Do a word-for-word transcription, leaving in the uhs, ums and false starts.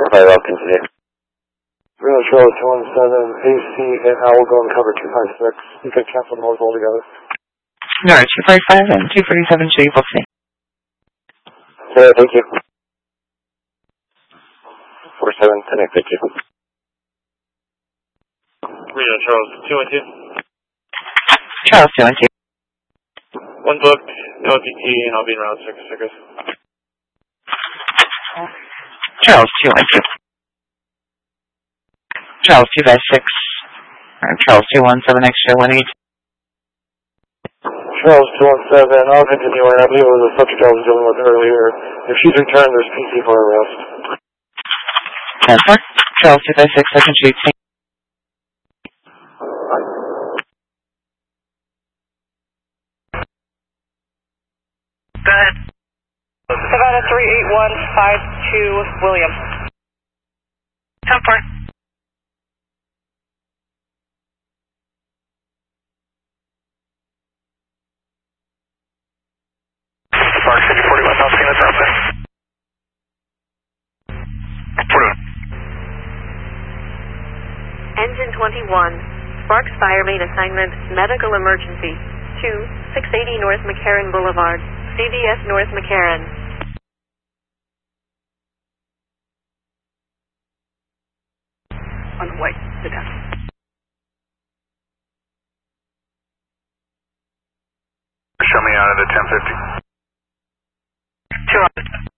Very well, continue. Reno Charlie two one seven, A C and I will go and cover two five six. You can cancel the modes altogether. No, two five five and two forty-seven should be both me. Okay, thank you. four seven, connect, thank you. Reno Charles two one two. Charles two one two. One booked, no P T, and I'll be around six seconds. Charles two one two. Charles two five six. Or Charles two one seven extra one eight. Charles two one seven, I'll continue on. I believe it was a subject I was dealing with earlier. If she's returned, there's P C for arrest. ten four. Charles two five six, second street. Go ahead. Savannah three eight one five two, William. ten four. Spark City forty-one, South Phoenix, Southwest. Engine twenty-one, Sparks Fire Main Assignment, Medical Emergency, two six eighty North McCarran Boulevard, C V S North McCarran. On white, sit down. Show me out at a ten fifty. Two hundred.